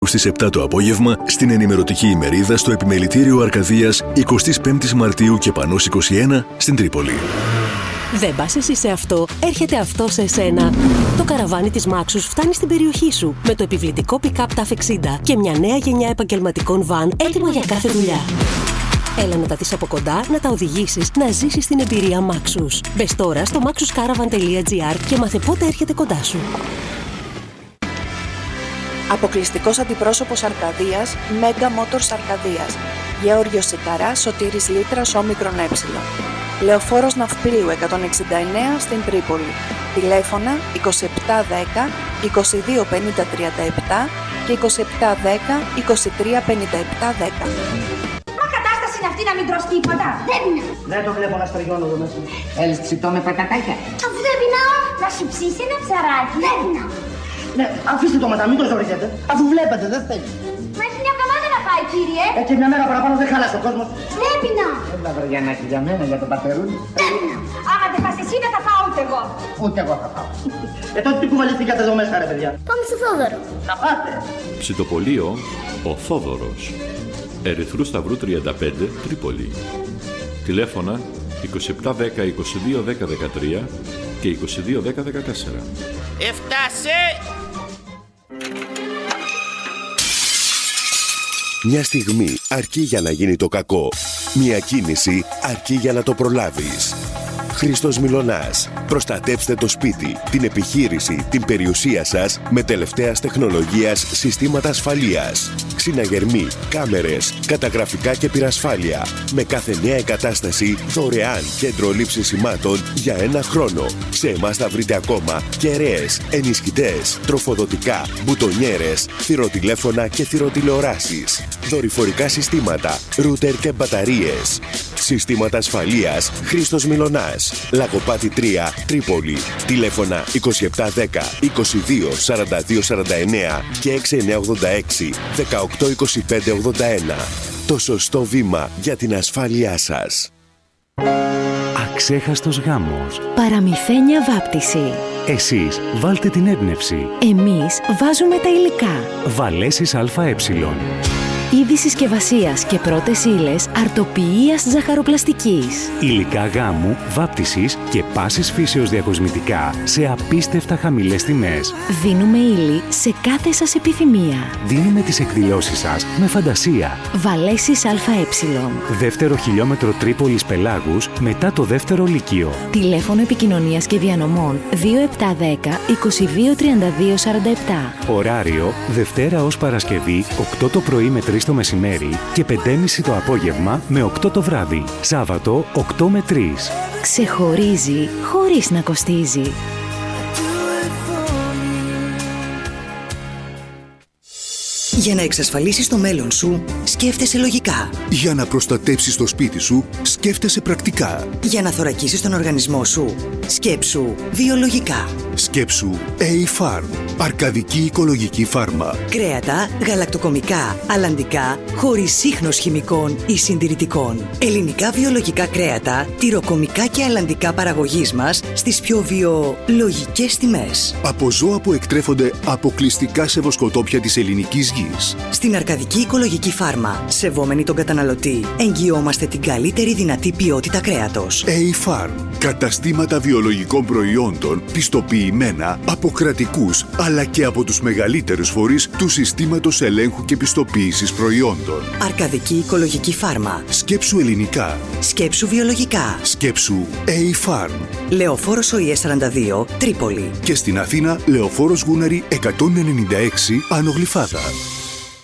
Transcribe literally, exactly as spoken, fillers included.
Στις επτά το απόγευμα στην ενημερωτική ημερίδα στο Επιμελητήριο Αρκαδίας εικοστή πέμπτη Μαρτίου και Πανός είκοσι ένα στην Τρίπολη. Δεν πας εσύ σε αυτό, έρχεται αυτό σε εσένα. Το καραβάνι της Maxus φτάνει στην περιοχή σου με το επιβλητικό pick-up ταφ εξήντα και μια νέα γενιά επαγγελματικών βαν έτοιμα για κάθε δουλειά. Έλα να τα δεις από κοντά, να τα οδηγήσεις, να ζήσεις την εμπειρία Maxus. Μπες τώρα στο maxus caravan τελεία gr και μάθε πότε έρχεται κοντά σου. Αποκλειστικός αντιπρόσωπος Αρκαδίας, Mega Motors Αρκαδίας. Γεώργιος Σικαράς, Σωτήρης Λίτρας, όμικρον ε. Λεωφόρος Ναυπλίου εκατόν εξήντα εννέα στην Τρίπολη. Τηλέφωνα είκοσι επτά δέκα είκοσι δύο πενήντα τριάντα επτά και είκοσι επτά δέκα είκοσι τρία πενήντα επτά δέκα. Μα κατάσταση είναι αυτή να μην τρως τίποτα. Δεν είναι. Δεν το βλέπω να στριγώνω εδώ μέσα. Έλεις ψητό με πατατάκια. Αφού δεν πεινάω, να σου ψήσει ένα ψαράκι. Δεν πεινάω. Ναι, αφήστε το μετά, μην το ζωρίζετε. Αφού βλέπετε, δεν θέλει. Μα έχει μια εβδομάδα να πάει, κύριε. Ε, και μια μέρα παραπάνω δεν χάλασε ο κόσμος. Δεν πεινάω. Έλα, Βαριανάκη, για μένα, για τον πατερούλη. Δεν πεινάω. Άμα δεν πας εσύ, δεν θα πάω ούτε εγώ. Ούτε εγώ θα πάω. Ε, τότε τι κουβαληθήκατε εδώ μέσα, ρε παιδιά. Πάμε στο Θόδωρο. Να πάτε. Ψητοπολείο ο Θόδωρος. Ερυθρού Σταυρού τριάντα πέντε, Τρίπολη. Τηλέφωνα είκοσι επτά δέκα είκοσι δύο δέκα δεκατρία και είκοσι δύο δέκα δεκατέσσερα. Έφτασε! Μια στιγμή αρκεί για να γίνει το κακό. Μια κίνηση αρκεί για να το προλάβεις. Χρήστος Μιλωνάς. Προστατέψτε το σπίτι, την επιχείρηση, την περιουσία σας με τελευταίας τεχνολογίας συστήματα ασφαλείας. Ξυναγερμοί, κάμερες, καταγραφικά και πυρασφάλεια. Με κάθε νέα εγκατάσταση δωρεάν κέντρο λήψης σημάτων για ένα χρόνο. Σε εμάς θα βρείτε ακόμα κεραίες, ενισχυτές, τροφοδοτικά, μπουτονιέρες, θηροτηλέφωνα και θηροτηλεοράσεις. Δορυφορικά συστήματα, ρούτερ και μπαταρίες. Συστήματα ασφαλείας Χρήστος Μιλωνάς. Λαγοπάτη τρία, Τρίπολη. Τηλέφωνα είκοσι επτά δέκα είκοσι δύο σαράντα δύο σαράντα εννέα και έξι εννιά ογδόντα έξι δεκαοκτώ είκοσι πέντε ογδόντα ένα. Το σωστό βήμα για την ασφάλειά σας. Αξέχαστος γάμος. Παραμυθένια βάπτιση. Εσείς βάλτε την έμπνευση. Εμείς βάζουμε τα υλικά. Βαλέσεις ΑΕ. Είδη συσκευασίας και πρώτες ύλες αρτοποιίας ζαχαροπλαστικής. Υλικά γάμου, βάπτισης και πάσης φύσεως διακοσμητικά σε απίστευτα χαμηλές τιμές. Δίνουμε ύλη σε κάθε σας επιθυμία. Δίνουμε τις εκδηλώσεις σας με φαντασία. Βαλέσεις ΑΕ. Δεύτερο χιλιόμετρο Τρίπολης Πελάγους μετά το δεύτερο λύκειο. Τηλέφωνο επικοινωνίας και διανομών δύο επτά δέκα είκοσι δύο τριάντα δύο σαράντα επτά. Ωράριο Δευτέρα ως Παρασκευή οκτώ το πρωί με τρεις το μεσημέρι και πέντε και μισή το απόγευμα με οκτώ το βράδυ. Σάββατο οκτώ με τρεις. Ξεχωρίζει χωρίς να κοστίζει. Για να εξασφαλίσεις το μέλλον σου, σκέφτεσαι λογικά. Για να προστατεύσεις το σπίτι σου, σκέφτεσαι πρακτικά. Για να θωρακίσεις τον οργανισμό σου, σκέψου βιολογικά. Σκέψου A-Farm, αρκαδική οικολογική φάρμα. Κρέατα, γαλακτοκομικά, αλλαντικά, χωρίς σύχνος χημικών ή συντηρητικών. Ελληνικά βιολογικά κρέατα, τυροκομικά και αλλαντικά παραγωγής μας στις πιο βιολογικές τιμές. Από ζώα που εκτρέφονται αποκλειστικά σε βοσκοτόπια της ελληνικής γης. Στην αρκαδική οικολογική φάρμα, σεβόμενοι τον καταναλωτή, εγγυόμαστε την καλύτερη δυνατή ποιότητα κρέατος. A-Farm, καταστήματα βιολογικών προϊόντων πιστοποιημένα από κρατικούς αλλά και από τους μεγαλύτερους φορείς του συστήματος ελέγχου και πιστοποίησης προϊόντων. Αρκαδική οικολογική φάρμα. Σκέψου ελληνικά. Σκέψου βιολογικά. Σκέψου A-Farm. Λεωφόρος ΟΗΕ σαράντα δύο, Τρίπολη. Και στην Αθήνα, Λεωφόρος Γούναρη εκατόν ενενήντα έξι, Άνω Γλυφάδα.